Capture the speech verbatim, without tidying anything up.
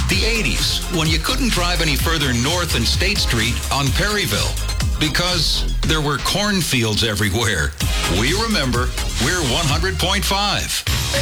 The eighties, when you couldn't drive any further north than State Street on Perryville because there were cornfields everywhere. We remember. We're one hundred point five.